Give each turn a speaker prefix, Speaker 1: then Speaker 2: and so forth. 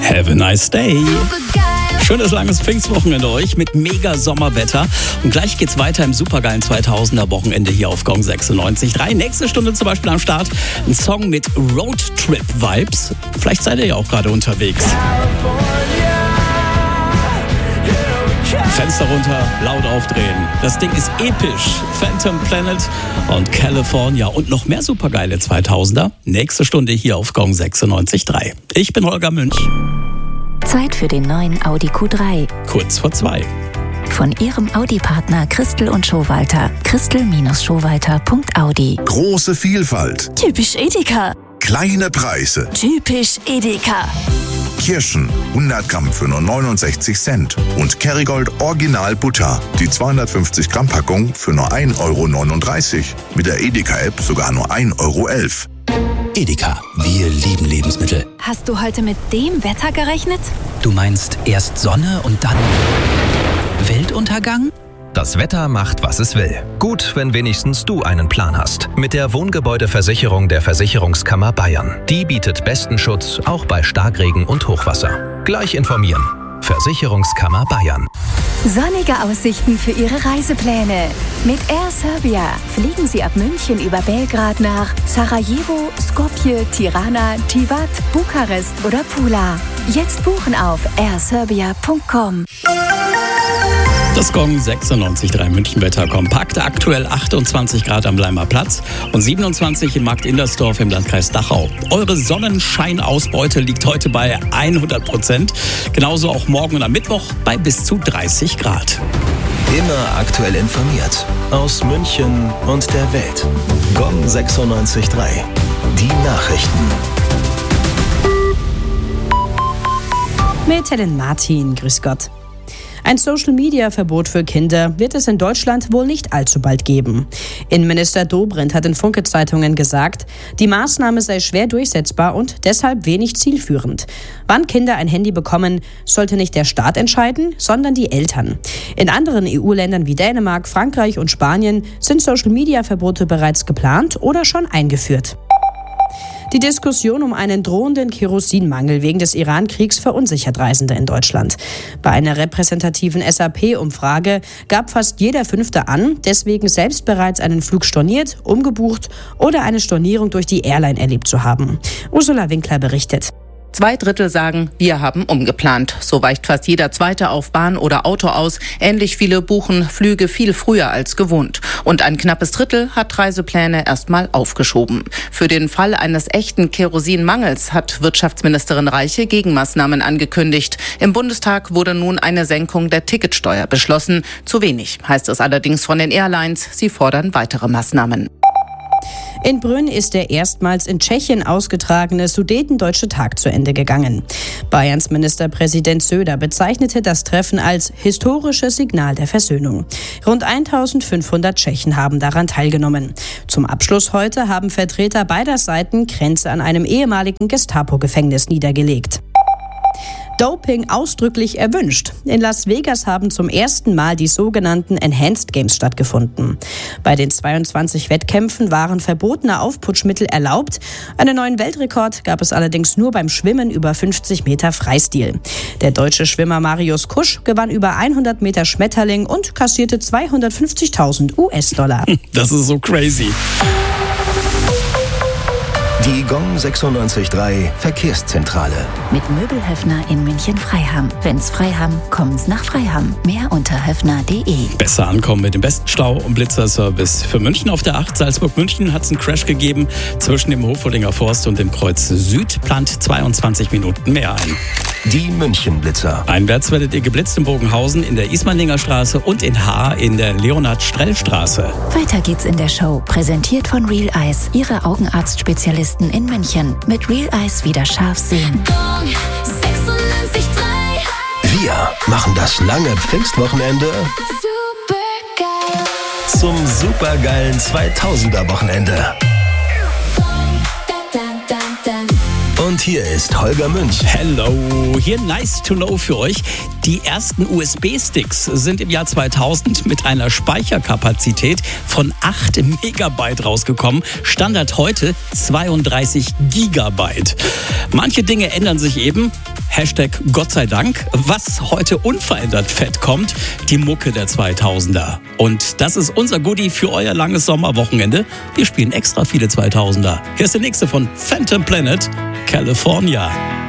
Speaker 1: Have a nice day. Schönes langes Pfingstwochenende euch mit mega Sommerwetter. Und gleich geht's weiter im supergeilen 2000er Wochenende hier auf Gong 96.3. Nächste Stunde zum Beispiel am Start ein Song mit Roadtrip-Vibes. Vielleicht seid ihr ja auch gerade unterwegs. Fenster runter, laut aufdrehen. Das Ding ist episch. Phantom Planet und California und noch mehr supergeile 2000er. Nächste Stunde hier auf Gong 96.3. Ich bin Holger Münch.
Speaker 2: Zeit für den neuen Audi Q3.
Speaker 1: Kurz vor 2.
Speaker 2: Von Ihrem Audi-Partner Christel und Schowalter. Christel-Schowalter.audi.
Speaker 3: Große Vielfalt.
Speaker 4: Typisch Edeka.
Speaker 3: Kleine Preise.
Speaker 4: Typisch Edeka.
Speaker 3: Kirschen 100 Gramm für nur 69 Cent. Und Kerrygold Original Butter. Die 250 Gramm Packung für nur 1,39 €. Mit der Edeka-App sogar nur 1,11 €.
Speaker 5: Edeka, wir lieben Lebensmittel.
Speaker 6: Hast du heute mit dem Wetter gerechnet?
Speaker 5: Du meinst erst Sonne und dann Weltuntergang?
Speaker 7: Das Wetter macht, was es will. Gut, wenn wenigstens du einen Plan hast. Mit der Wohngebäudeversicherung der Versicherungskammer Bayern. Die bietet besten Schutz, auch bei Starkregen und Hochwasser. Gleich informieren. Versicherungskammer Bayern.
Speaker 2: Sonnige Aussichten für Ihre Reisepläne. Mit Air Serbia fliegen Sie ab München über Belgrad nach Sarajevo, Skopje, Tirana, Tivat, Bukarest oder Pula. Jetzt buchen auf airserbia.com.
Speaker 1: Das Gong 96.3 Münchenwetter kompakt. Aktuell 28 Grad am Leimer Platz und 27 in Markt Indersdorf im Landkreis Dachau. Eure Sonnenscheinausbeute liegt heute bei 100%. Genauso auch morgen und am Mittwoch bei bis zu 30 Grad.
Speaker 8: Immer aktuell informiert. Aus München und der Welt. Gong 96.3. Die Nachrichten.
Speaker 9: Mit Helen Martin. Grüß Gott. Ein Social-Media-Verbot für Kinder wird es in Deutschland wohl nicht allzu bald geben. Innenminister Dobrindt hat in Funke-Zeitungen gesagt, die Maßnahme sei schwer durchsetzbar und deshalb wenig zielführend. Wann Kinder ein Handy bekommen, sollte nicht der Staat entscheiden, sondern die Eltern. In anderen EU-Ländern wie Dänemark, Frankreich und Spanien sind Social-Media-Verbote bereits geplant oder schon eingeführt. Die Diskussion um einen drohenden Kerosinmangel wegen des Iran-Kriegs verunsichert Reisende in Deutschland. Bei einer repräsentativen SAP-Umfrage gab fast jeder Fünfte an, deswegen selbst bereits einen Flug storniert, umgebucht oder eine Stornierung durch die Airline erlebt zu haben. Ursula Winkler berichtet.
Speaker 10: 2/3 sagen, wir haben umgeplant. So weicht fast jeder Zweite auf Bahn oder Auto aus. Ähnlich viele buchen Flüge viel früher als gewohnt. Und ein knappes Drittel hat Reisepläne erstmal aufgeschoben. Für den Fall eines echten Kerosinmangels hat Wirtschaftsministerin Reiche Gegenmaßnahmen angekündigt. Im Bundestag wurde nun eine Senkung der Ticketsteuer beschlossen. Zu wenig, heißt es allerdings von den Airlines. Sie fordern weitere Maßnahmen.
Speaker 9: In Brünn ist der erstmals in Tschechien ausgetragene Sudetendeutsche Tag zu Ende gegangen. Bayerns Ministerpräsident Söder bezeichnete das Treffen als historisches Signal der Versöhnung. Rund 1500 Tschechen haben daran teilgenommen. Zum Abschluss heute haben Vertreter beider Seiten Kränze an einem ehemaligen Gestapo-Gefängnis niedergelegt. Doping ausdrücklich erwünscht. In Las Vegas haben zum ersten Mal die sogenannten Enhanced Games stattgefunden. Bei den 22 Wettkämpfen waren verbotene Aufputschmittel erlaubt. Einen neuen Weltrekord gab es allerdings nur beim Schwimmen über 50 Meter Freistil. Der deutsche Schwimmer Marius Kusch gewann über 100 Meter Schmetterling und kassierte 250.000 US-Dollar.
Speaker 1: Das ist so crazy.
Speaker 8: Die Gong 96.3 Verkehrszentrale.
Speaker 2: Mit Möbelhöfner in München-Freiham. Wenn's Freiham, kommen's nach Freiham. Mehr unter höfner.de.
Speaker 1: Besser ankommen mit dem besten Stau- und Blitzerservice. Für München auf der 8 Salzburg-München hat es einen Crash gegeben. Zwischen dem Hofolinger Forst und dem Kreuz Süd plant 22 Minuten mehr ein.
Speaker 8: Die München-Blitzer.
Speaker 1: Einwärts werdet ihr geblitzt in Bogenhausen, in der Ismaninger Straße und in Haar in der Leonhard-Strell-Straße.
Speaker 2: Weiter geht's in der Show. Präsentiert von Real Eyes, Ihre Augenarztspezialisten in München. Mit Real Eyes wieder scharf sehen.
Speaker 8: Wir machen das lange Pfingstwochenende zum supergeilen 2000er-Wochenende. Und hier ist Holger Münch.
Speaker 1: Hello, hier nice to know für euch. Die ersten USB-Sticks sind im Jahr 2000 mit einer Speicherkapazität von 8 Megabyte rausgekommen. Standard heute 32 Gigabyte. Manche Dinge ändern sich eben. Hashtag Gott sei Dank. Was heute unverändert fett kommt, die Mucke der 2000er. Und das ist unser Goodie für euer langes Sommerwochenende. Wir spielen extra viele 2000er. Hier ist der nächste von Phantom Planet, California.